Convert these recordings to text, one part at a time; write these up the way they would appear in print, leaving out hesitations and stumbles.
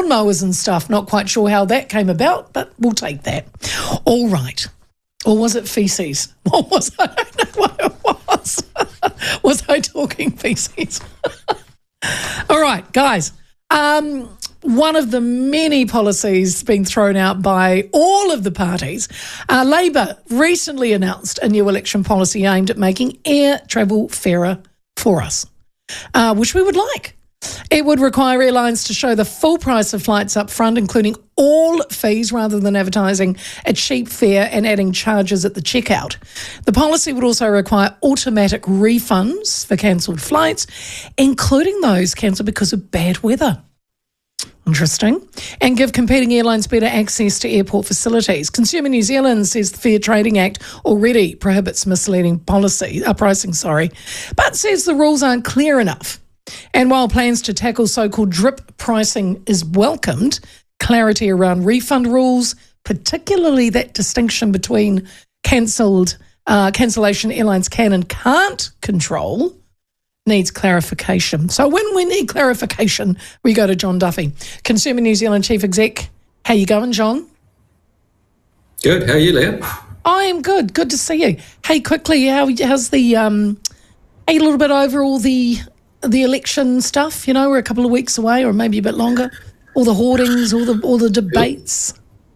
lawnmowers and stuff. Not quite sure how that came about, but we'll take that. All right. Or was it feces? What was I? I don't know what it was. Was I talking feces? All right, guys. One of the many policies being thrown out by all of the parties, Labor recently announced a new election policy aimed at making air travel fairer for us, which we would like. It would require airlines to show the full price of flights up front, including all fees, rather than advertising a cheap fare and adding charges at the checkout. The policy would also require automatic refunds for cancelled flights, including those cancelled because of bad weather. Interesting. And give competing airlines better access to airport facilities. Consumer New Zealand says the Fair Trading Act already prohibits misleading pricing, but says the rules aren't clear enough. And while plans to tackle so-called drip pricing is welcomed, clarity around refund rules, particularly that distinction between cancellation airlines can and can't control, needs clarification. So when we need clarification, we go to John Duffy, Consumer New Zealand Chief Exec. How you going, John? Good. How are you, Leah? I am good. Good to see you. Hey, quickly, how's the are you a little bit over all the election stuff? You know, we're a couple of weeks away, or maybe a bit longer. All the hoardings, all the debates.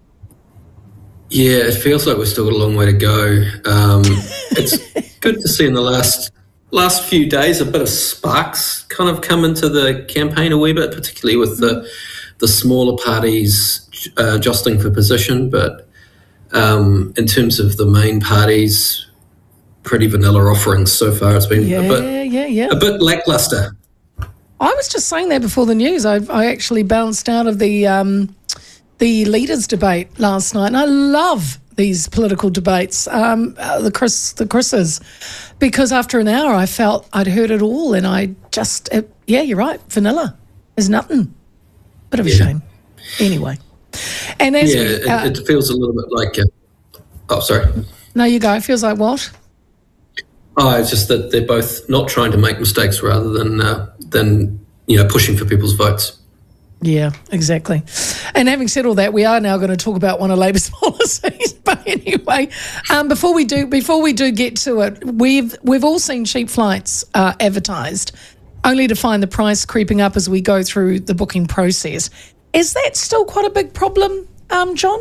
Yeah, it feels like we've still got a long way to go. It's good to see in the last few days a bit of sparks kind of come into the campaign a wee bit, particularly with the smaller parties jostling for position. But in terms of the main parties, pretty vanilla offerings so far. It's been a bit lackluster. I was just saying that before the news. I actually bounced out of the leaders' debate last night, and I love these political debates, the Chris's, because after an hour I felt I'd heard it all, and I just, you're right, vanilla. There's nothing. Bit of a shame. Anyway. And as it feels a little bit like, sorry. No, you go. It feels like what? Oh, it's just that they're both not trying to make mistakes rather than pushing for people's votes. Yeah, exactly. And having said all that, we are now going to talk about one of Labor's policies. But anyway, before we do get to it, we've all seen cheap flights advertised, only to find the price creeping up as we go through the booking process. Is that still quite a big problem, John?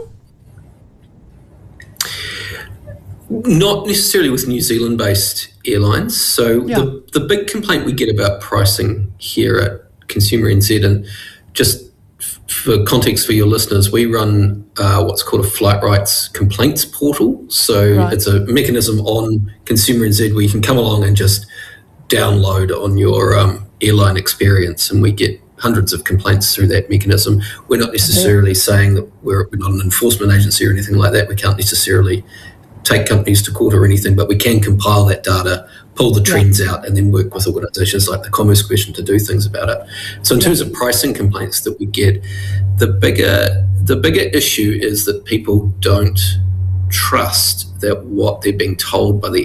Not necessarily with New Zealand-based airlines. So the big complaint we get about pricing here at Consumer NZ, and just for context for your listeners, we run what's called a flight rights complaints portal. So it's a mechanism on Consumer NZ where you can come along and just download on your airline experience, and we get hundreds of complaints through that mechanism. We're not necessarily saying that we're not an enforcement agency or anything like that. We can't necessarily take companies to court or anything, but we can compile that data, pull the trends out, and then work with organisations like the Commerce Question to do things about it. So in terms of pricing complaints that we get, the bigger issue is that people don't trust that what they're being told by the